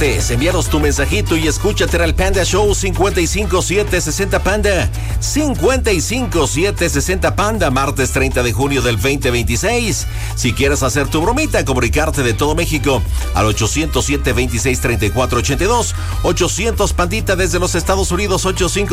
Envíanos tu mensajito y escúchate al Panda Show 55760 Panda. 55760 Panda, martes 30 de junio del 2026. Si quieres hacer tu bromita, comunicarte de todo México al 807-2634-82. 800 Pandita desde los Estados Unidos,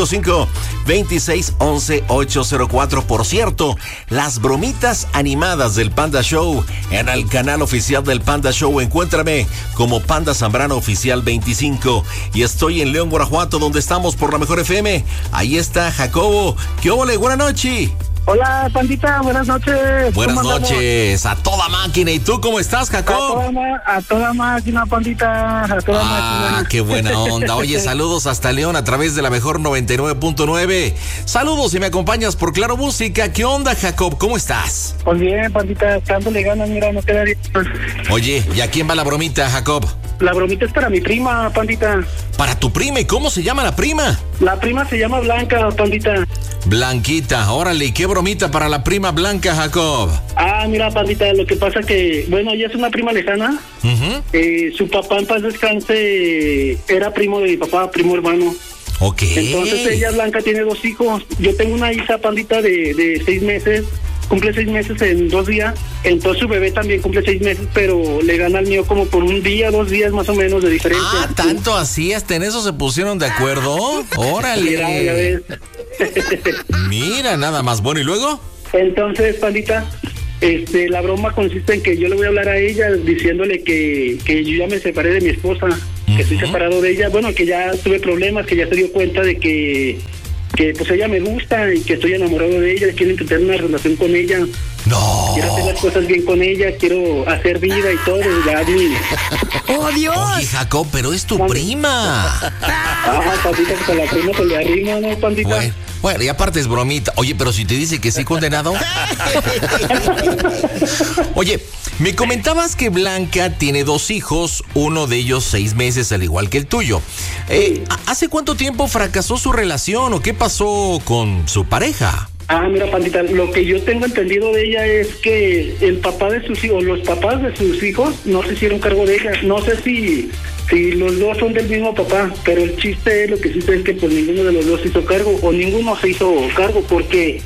855-2611-804. Por cierto, las bromitas animadas del Panda Show en el canal oficial del Panda Show. Encuéntrame como Panda Zambrano Oficial 25. Y estoy en León, Guanajuato, donde estamos por la Mejor FM. Ahí está Jacobo. ¿Qué óvole? Buenas noches. Hola, Pandita, buenas noches. Buenas noches, a toda máquina. ¿Y tú cómo estás, Jacob? A toda máquina, Pandita, a toda máquina. Qué buena onda. Oye, saludos hasta León a través de la Mejor 99.9. Saludos y me acompañas por Claro Música. ¿Qué onda, Jacob? ¿Cómo estás? Pues bien, Pandita, dándole ganas, mira, no queda bien. Oye, ¿y a quién va la bromita, Jacob? La bromita es para mi prima, Pandita. ¿Para tu prima? ¿Y cómo se llama la prima? La prima se llama Blanca, Pandita. Blanquita, órale, ¿y qué bromita para la prima Blanca, Jacob? Mira, Pandita, lo que pasa que, bueno, ella es una prima lejana. Su papá, en paz descanse, era primo de mi papá, primo hermano. Ok. Entonces ella, Blanca, tiene 2 hijos. Yo tengo una hija, Pandita, de 6 meses. Cumple 6 meses en 2 días. Entonces su bebé también cumple 6 meses, pero le gana al mío como por 1 día, 2 días más o menos de diferencia. ¿Tanto así? ¿Hasta en eso se pusieron de acuerdo? ¡Órale! Mira, ya ves. Mira, nada más. Bueno, ¿y luego? Entonces, Pandita, la broma consiste en que yo le voy a hablar a ella diciéndole que yo ya me separé de mi esposa, que estoy separado de ella. Bueno, que ya tuve problemas, que ya se dio cuenta de que pues ella me gusta y que estoy enamorado de ella, quiero intentar una relación con ella. No. Quiero hacer las cosas bien con ella, quiero hacer vida y todo. Ya, ¡Oh, Dios! Oye, Jacob, pero es tu prima. Pandita, con la prima se le arrima, ¿no, Pandita? Bueno, y aparte es bromita. Oye, pero si te dice que sí, condenado. Oye, me comentabas que Blanca tiene 2 hijos, uno de ellos 6 meses, al igual que el tuyo. ¿Hace cuánto tiempo fracasó su relación o qué pasó con su pareja? Mira, Pandita, lo que yo tengo entendido de ella es que el papá de sus hijos, los papás de sus hijos, no se hicieron cargo de ella. No sé si los dos son del mismo papá, pero el chiste es, lo que sí sé es que pues ninguno de los dos se hizo cargo, o ninguno se hizo cargo, porque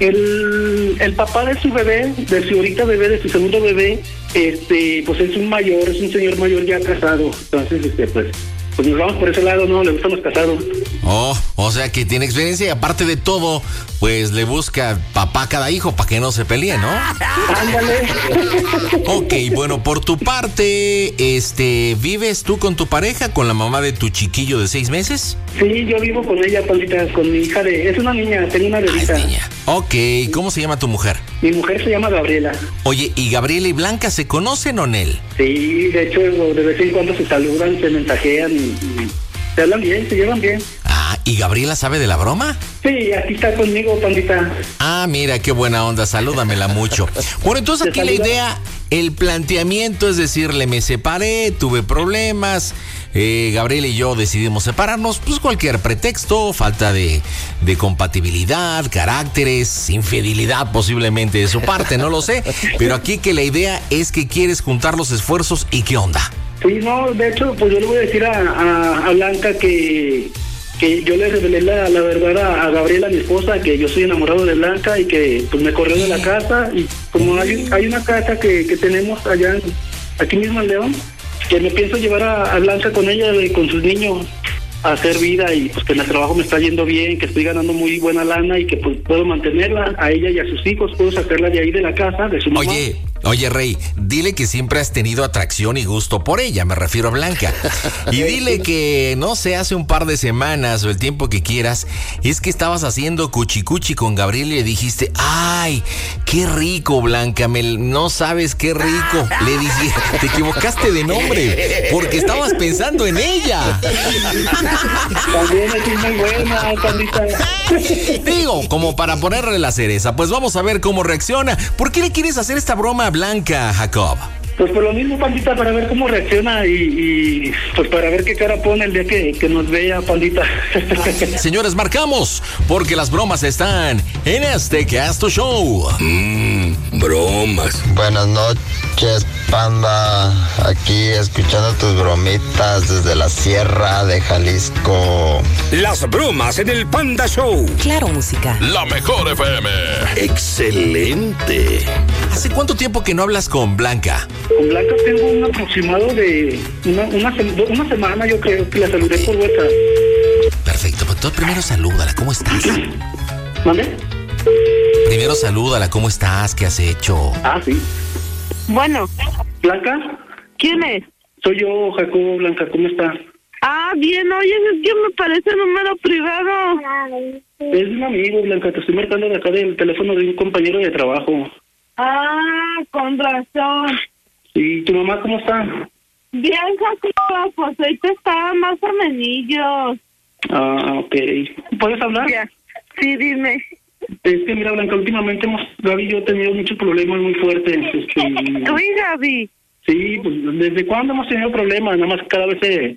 el papá de su bebé, de su ahorita bebé, de su segundo bebé, pues es un señor mayor ya casado. Entonces, pues nos vamos por ese lado, ¿no? Le gustan los casados. O sea que tiene experiencia y aparte de todo, pues le busca papá a cada hijo para que no se peleen, ¿no? Ándale. Ok, bueno, por tu parte, ¿vives tú con tu pareja, con la mamá de tu chiquillo de 6 meses? Sí, yo vivo con ella, Pandita, con mi hija es una niña, tengo una bebita. Niña. Ok, ¿cómo se llama tu mujer? Mi mujer se llama Gabriela. Oye, ¿y Gabriela y Blanca se conocen o Nel? Sí, de hecho, de vez en cuando se saludan, se mensajean y se hablan bien, se llevan bien. ¿Y Gabriela sabe de la broma? Sí, aquí está conmigo, Pandita. Mira, qué buena onda, salúdamela mucho. Bueno, entonces aquí la idea, el planteamiento es decirle, me separé, tuve problemas, Gabriela y yo decidimos separarnos, pues cualquier pretexto, falta de compatibilidad, caracteres, infidelidad posiblemente de su parte, no lo sé, pero aquí que la idea es que quieres juntar los esfuerzos y qué onda. Sí, no, de hecho, pues yo le voy a decir a Blanca que yo le revelé la verdad a Gabriela, mi esposa, que yo soy enamorado de Blanca y que pues me corrió de la casa. Y como hay una casa que tenemos allá, aquí mismo en León, que me pienso llevar a Blanca con ella y con sus niños a hacer vida, y pues que en el trabajo me está yendo bien, que estoy ganando muy buena lana y que pues puedo mantenerla a ella y a sus hijos, puedo sacarla de ahí de la casa, de su mamá. Oye, Rey, dile que siempre has tenido atracción y gusto por ella, me refiero a Blanca. Y dile que, no sé, hace un par de semanas o el tiempo que quieras, es que estabas haciendo cuchicuchi con Gabriel y le dijiste, ¡ay, qué rico, Blanca! No sabes qué rico. Le dije, te equivocaste de nombre, porque estabas pensando en ella. También es muy buena, Pandita. Digo, como para ponerle la cereza, pues vamos a ver cómo reacciona. ¿Por qué le quieres hacer esta broma a Blanca, Jacob? Pues por lo mismo, Pandita, para ver cómo reacciona y pues para ver qué cara pone el día que nos vea, Pandita. Señores, marcamos, porque las bromas están en este Casto Show. Bromas. Buenas noches, Panda. Aquí escuchando tus bromitas desde la Sierra de Jalisco. Las bromas en el Panda Show. Claro, música. La mejor FM. Excelente. ¿Hace cuánto tiempo que no hablas con Blanca? Con Blanca tengo un aproximado de una semana, yo creo, que la saludé por WhatsApp. Perfecto, pues tú primero salúdala, ¿cómo estás? ¿Mande? Primero salúdala, ¿cómo estás? ¿Qué has hecho? Ah, sí. Bueno, ¿Blanca? ¿quién es? Soy yo, Jacobo. Blanca, ¿cómo estás? Ah, bien, oye, es que me parece número privado. Es un amigo, Blanca, te estoy marcando de acá del teléfono de un compañero de trabajo. Ah, con razón. ¿Y tu mamá cómo está? Bien, Jacobo, pues ahorita está más o menos. Ah, ok. ¿Puedes hablar? Ya. Sí, dime. Es que mira, Blanca, últimamente Gaby y yo he tenido muchos problemas muy fuertes. Tú y Gaby. Sí, pues ¿desde cuándo hemos tenido problemas? Nada más cada vez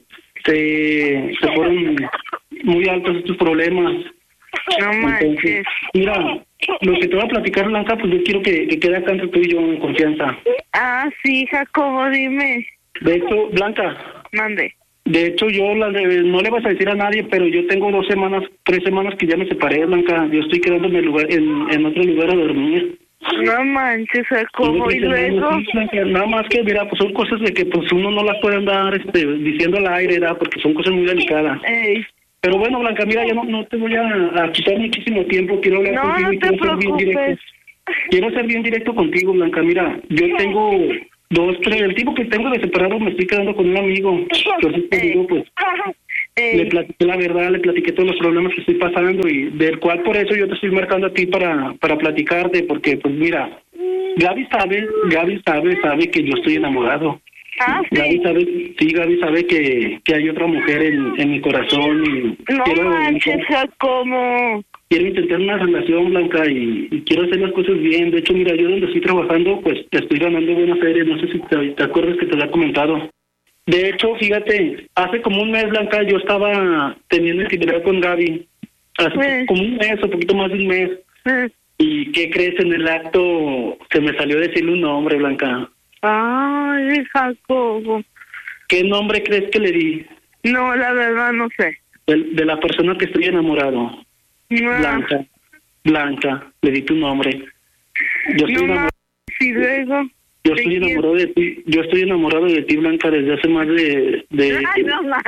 se fueron muy altos estos problemas. No manches. Mira, lo que te voy a platicar, Blanca, pues yo quiero que quede acá entre tú y yo en confianza. Ah, sí, Jacobo, dime. De hecho, Blanca, Mande. de hecho yo no le vas a decir a nadie, pero yo tengo 3 semanas que ya me separé, Blanca. Yo estoy quedándome en otro lugar a dormir. No manches, Jacobo, y luego. Nada más que, mira, pues son cosas de que pues uno no las puede andar diciendo al aire, ¿verdad? Porque son cosas muy delicadas. Ey. Pero bueno, Blanca, mira, yo no te voy a quitar muchísimo tiempo. Quiero hablar contigo y quiero ser bien directo. Quiero ser bien directo contigo, Blanca. Mira, yo tengo 2, 3. El tiempo que tengo de separado me estoy quedando con un amigo. Entonces te digo, pues, le platiqué la verdad, le platiqué todos los problemas que estoy pasando y del cual por eso yo te estoy marcando a ti para platicarte, porque pues mira, Gaby sabe que yo estoy enamorado. Ah, sí. Gaby sabe que hay otra mujer en mi corazón y No manches, Jacobo. quiero intentar una relación, Blanca, y quiero hacer las cosas bien. De hecho, mira, yo donde estoy trabajando, pues te estoy ganando buena feria. No sé si te acuerdas que te lo he comentado. De hecho, fíjate, hace como un mes, Blanca, yo estaba teniendo intimidad con Gaby. Hace como un mes, un poquito más de un mes. ¿Y qué crees? En el acto se me salió decirle un nombre, Blanca. Ay, Jacobo. ¿Qué nombre crees que le di? No, la verdad no sé. De la persona que estoy enamorado. No. Blanca, le di tu nombre. Yo estoy enamorado. Y luego. Yo estoy enamorado de ti. Yo estoy enamorado de ti, Blanca, desde hace más de... Ay,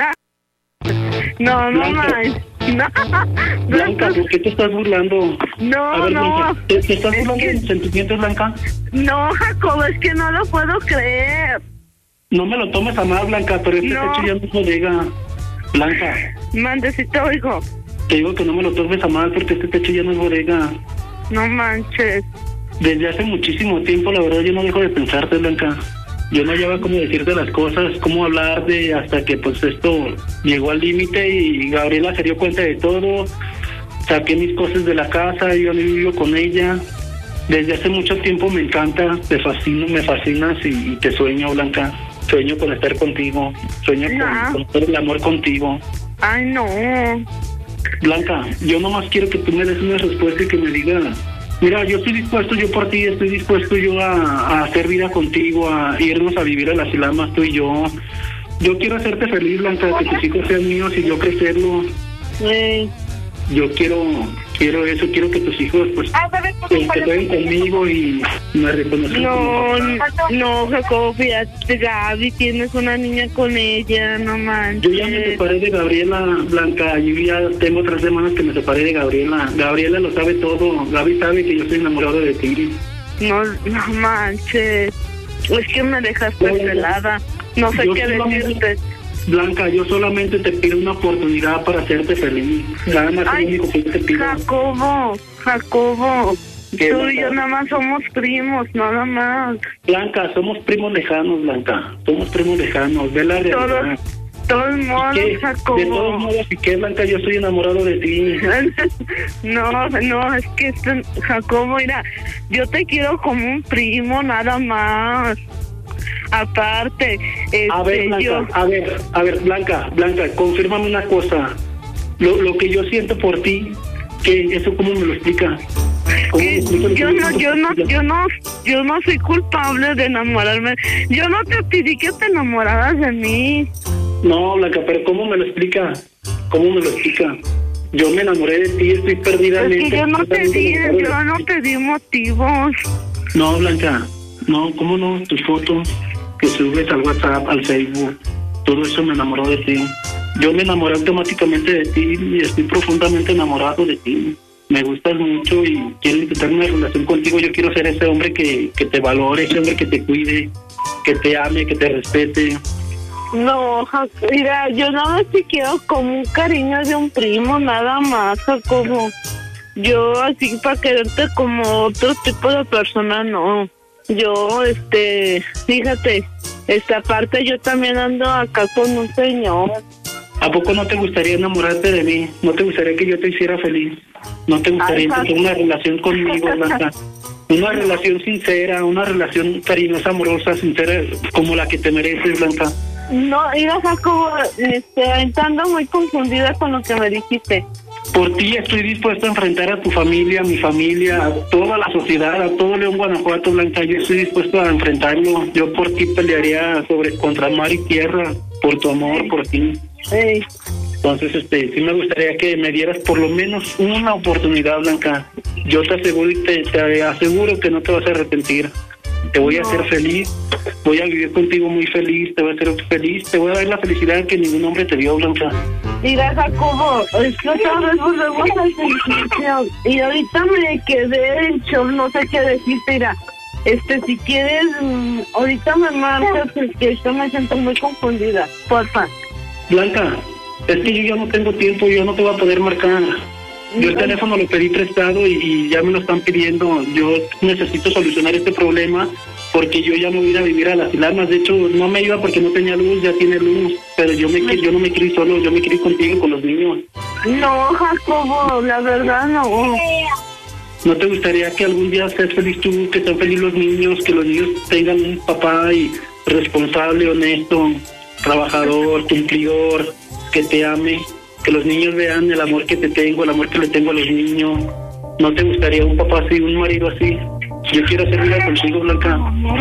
no más. No. Blanca, ¿por qué te estás burlando? No, a ver, no. Blanca, ¿te estás burlando de mis sentimientos, Blanca? No, Jacobo, es que no lo puedo creer. No me lo tomes a mal, Blanca, pero este techo ya no es bodega. Blanca. Mande, si te oigo. Te digo que no me lo tomes a mal porque este techo ya no es bodega. No manches. Desde hace muchísimo tiempo, la verdad, yo no dejo de pensarte, Blanca. Yo no hallaba cómo decirte las cosas, cómo hablar hasta que pues esto llegó al límite y Gabriela se dio cuenta de todo. Saqué mis cosas de la casa, yo vivo con ella. Desde hace mucho tiempo me encanta, me fascinas y te sueño, Blanca. Sueño con estar contigo, sueño con hacer el amor contigo. Ay, no. Blanca, yo nomás quiero que tú me des una respuesta y que me digas, mira, yo estoy dispuesto, yo por ti, estoy dispuesto yo a hacer vida contigo, a irnos a vivir a las Ilamas, tú y yo. Yo quiero hacerte feliz, Blanca, que tus hijos sean míos y yo crecerlos. Yo quiero eso, quiero que tus hijos pues que jueguen conmigo y me reconozcan. No, Jacobo, fíjate, Gaby, tienes una niña con ella, no manches. Yo ya me separé de Gabriela, Blanca, yo ya tengo 3 semanas que me separé de Gabriela. Gabriela lo sabe todo, Gaby sabe que yo estoy enamorado de ti. No manches, es que me dejaste pelada, no sé qué decirte. Blanca, yo solamente te pido una oportunidad para hacerte feliz. Nada más es lo único que te pido. Jacobo, tú y yo nada más somos primos, nada más. Blanca, somos primos lejanos, Blanca. Somos primos lejanos, ve la realidad. Todos modos, Jacobo. De todos modos, ¿y qué, Blanca? Yo estoy enamorado de ti. No, es que Jacobo, mira, yo te quiero como un primo, nada más. Aparte, A ver, Blanca, a ver, Blanca, confírmame una cosa. Lo que yo siento por ti, que eso cómo me lo explicas. Yo no soy culpable de enamorarme. Yo no te pedí que te enamoraras de mí. No, Blanca, pero ¿cómo me lo explica? ¿Cómo me lo explica? Yo me enamoré de ti, estoy perdidamente. Es que yo no te di motivos. No, Blanca, no, ¿cómo no? Tus fotos que subes al WhatsApp, al Facebook, todo eso me enamoró de ti. Yo me enamoré automáticamente de ti y estoy profundamente enamorado de ti. Me gustas mucho y quiero intentar una relación contigo. Yo quiero ser ese hombre que te valore, ese hombre que te cuide, que te ame, que te respete. No, mira, yo nada más te quiero como un cariño de un primo, nada más, Jacobo. Yo así para quererte como otro tipo de persona, no. Yo, fíjate, esta parte yo también ando acá con un señor. ¿A poco no te gustaría enamorarte de mí? ¿No te gustaría que yo te hiciera feliz? ¿No te gustaría tener una relación conmigo, Blanca? Una relación sincera, una relación cariñosa, amorosa, sincera, como la que te mereces, Blanca. No, mira, Jacobo, ando muy confundida con lo que me dijiste. Por ti estoy dispuesto a enfrentar a tu familia, a mi familia, a toda la sociedad, a todo León, Guanajuato, Blanca. Yo estoy dispuesto a enfrentarlo. Yo por ti pelearía contra mar y tierra, por tu amor, por ti. Sí. Entonces, sí me gustaría que me dieras por lo menos una oportunidad, Blanca. Yo te aseguro y te aseguro que no te vas a arrepentir. Te voy a hacer feliz, voy a vivir contigo muy feliz, te voy a hacer feliz, te voy a dar la felicidad que ningún hombre te dio, Blanca. Mira, Jacobo, es que otra vez volvemos al principio y ahorita me quedé en shock, no sé qué decirte. Mira, si quieres, ahorita me marcas porque yo me siento muy confundida, porfa. Blanca, es que yo ya no tengo tiempo, yo no te voy a poder marcar. Yo el teléfono lo pedí prestado y ya me lo están pidiendo. Yo necesito solucionar este problema porque yo ya me voy a ir a vivir a las Ilarmas. De hecho, no me iba porque no tenía luz, ya tiene luz. Pero yo no me quiero ir solo, yo me quiero ir contigo, con los niños. No, Jacobo, la verdad no. ¿No te gustaría que algún día seas feliz tú, que sean felices los niños, que los niños tengan un papá y responsable, honesto, trabajador, cumplidor, que te ame? Que los niños vean el amor que te tengo, el amor que le tengo a los niños. ¿No te gustaría un papá así, un marido así? Yo quiero hacer vida contigo, Blanca.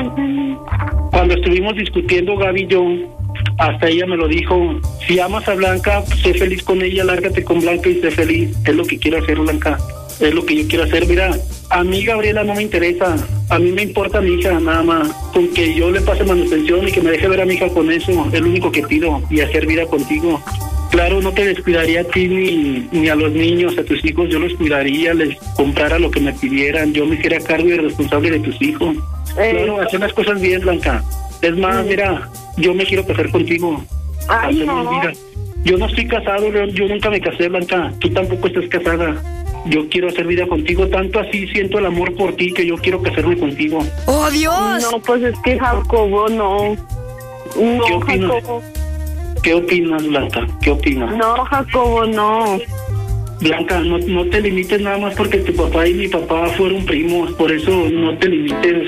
Cuando estuvimos discutiendo, Gaby y yo, hasta ella me lo dijo: si amas a Blanca, sé feliz con ella, lárgate con Blanca y sé feliz. Es lo que quiero hacer, Blanca. Es lo que yo quiero hacer. Mira, a mí Gabriela no me interesa. A mí me importa mi hija, nada más. Con que yo le pase manutención y que me deje ver a mi hija con eso, es lo único que pido. Y hacer vida contigo. Claro, no te descuidaría a ti ni a los niños, a tus hijos. Yo los cuidaría, les comprara lo que me pidieran. Yo me hiciera cargo y responsable de tus hijos. Claro, hacer las cosas bien, Blanca. Es más, mira, yo me quiero casar contigo. Ay, no. Yo no estoy casado, yo nunca me casé, Blanca. Tú tampoco estás casada. Yo quiero hacer vida contigo, tanto así siento el amor por ti que yo quiero casarme contigo. ¡Oh, Dios! No, pues es que Jacobo, no. No, ¿Qué opinas? Jacobo. ¿Qué opinas, Blanca? ¿Qué opinas? No, Jacobo, no. Blanca, no te limites nada más porque tu papá y mi papá fueron primos, por eso no te limites.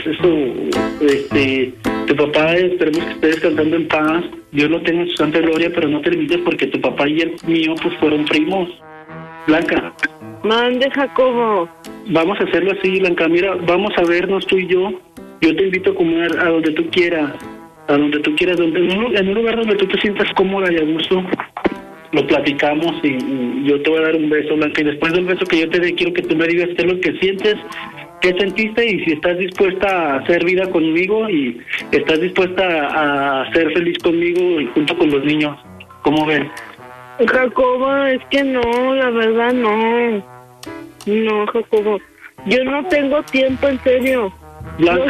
Tu papá, esperemos que esté descansando en paz, Dios lo tenga en su santa gloria, pero no te limites porque tu papá y el mío pues fueron primos. Blanca. Mande, Jacobo. Vamos a hacerlo así, Blanca. Mira, vamos a vernos tú y yo. Yo te invito a comer a donde tú quieras. A donde tú quieras, en un lugar donde tú te sientas cómoda y a gusto. Lo platicamos y yo te voy a dar un beso, Blanca. Y después del beso que yo te dé, quiero que tú me digas qué es lo que sientes, qué sentiste y si estás dispuesta a hacer vida conmigo y estás dispuesta a ser feliz conmigo y junto con los niños. ¿Cómo ven? Jacobo, es que no, la verdad no. No, Jacobo. Yo no tengo tiempo, en serio. Blanca,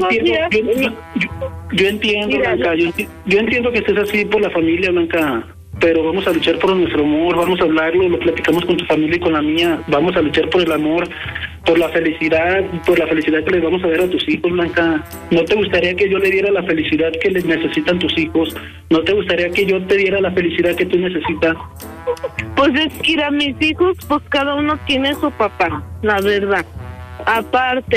yo entiendo, mira, Blanca, yo entiendo que estés así por la familia, Blanca, pero vamos a luchar por nuestro amor, vamos a hablarlo, lo platicamos con tu familia y con la mía, vamos a luchar por el amor, por la felicidad que les vamos a dar a tus hijos, Blanca. ¿No te gustaría que yo le diera la felicidad que les necesitan tus hijos? ¿No te gustaría que yo te diera la felicidad que tú necesitas? Pues es que ir a mis hijos, pues cada uno tiene su papá, la verdad. Aparte,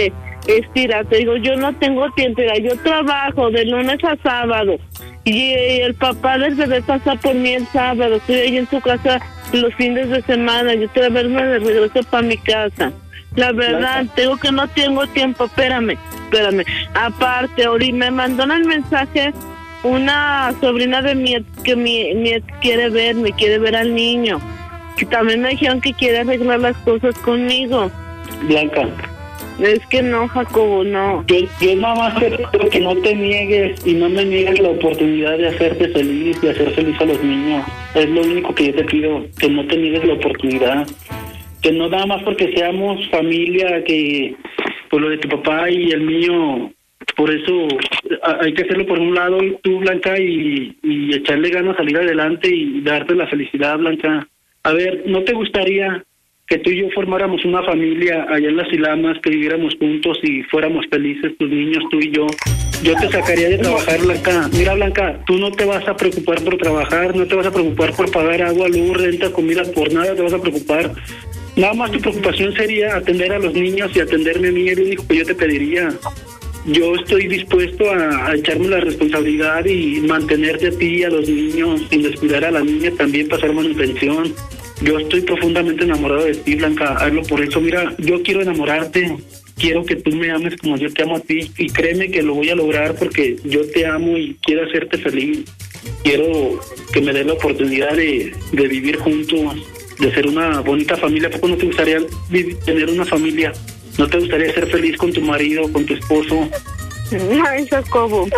Estira, te digo, yo no tengo tiempo, mira, yo trabajo de lunes a sábado y el papá del bebé pasa por mí el sábado, estoy ahí en su casa los fines de semana, yo estoy a verme de regreso para mi casa. La verdad, tengo que no tengo tiempo, espérame. Aparte, ahorita me mandó el mensaje una sobrina de mi ex que mi ex quiere ver al niño. Que también me dijeron que quiere arreglar las cosas conmigo. Blanca. Es que no, Jacobo, no. Yo nada más quiero que no te niegues y no me niegues la oportunidad de hacerte feliz, de hacer feliz a los niños. Es lo único que yo te pido, que no te niegues la oportunidad. Que no nada más porque seamos familia, que por lo de tu papá y el mío, por eso hay que hacerlo por un lado, tú, Blanca, y echarle ganas a salir adelante y darte la felicidad, Blanca. A ver, ¿no te gustaría que tú y yo formáramos una familia allá en Las Ilamas, que viviéramos juntos y fuéramos felices, tus niños, tú y yo? Yo te sacaría de trabajar, Blanca. Mira, Blanca, tú no te vas a preocupar por trabajar, no te vas a preocupar por pagar agua, luz, renta, comida, por nada te vas a preocupar. Nada más tu preocupación sería atender a los niños y atenderme a mí, es lo único que yo te pediría. Yo estoy dispuesto a echarme la responsabilidad y mantenerte a ti y a los niños, sin descuidar a la niña, también pasar manutención. Yo estoy profundamente enamorado de ti, Blanca, hazlo por eso. Mira, yo quiero enamorarte, quiero que tú me ames como yo te amo a ti, y créeme que lo voy a lograr porque yo te amo y quiero hacerte feliz. Quiero que me des la oportunidad de vivir juntos, de ser una bonita familia. ¿Por qué no te gustaría tener una familia? ¿No te gustaría ser feliz con tu marido, con tu esposo? Ay, Jacobo.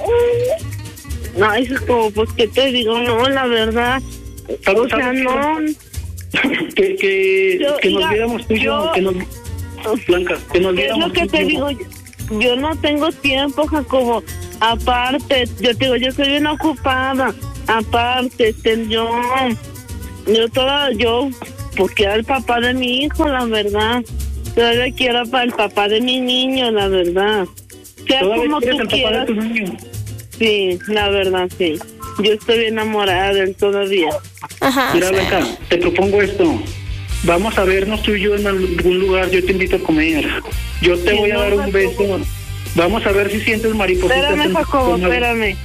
Ay, Jacobo, pues qué te digo, no, la verdad. O sea, no. Que nos viéramos tú y yo, Blanca, que nos viéramos. Es lo que te digo, yo no tengo tiempo, Jacobo. Aparte, yo te digo, yo soy bien ocupada. Aparte, yo pues quiero al papá de mi hijo, la verdad. Todavía quiero para el papá de mi niño, la verdad. Sea como tú quieras. Sí, la verdad, sí. Yo estoy enamorada de él todavía. Ajá. Mira, Blanca, te propongo esto. Vamos a vernos tú y yo en algún lugar, yo te invito a comer. Yo te voy a dar un beso. Vamos a ver si sientes maripositas. Espérame, Jacobo, espérame.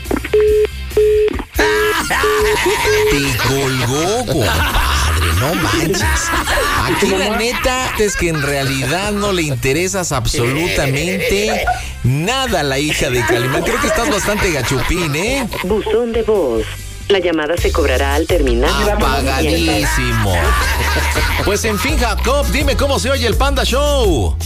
Te colgó, compadre, no manches. Aquí la neta es que en realidad no le interesas absolutamente nada a la hija de Calimán. Creo que estás bastante gachupín, ¿eh? Buzón de voz. La llamada se cobrará al terminar. Apagadísimo. Pues en fin, Jacob, dime cómo se oye el Panda Show.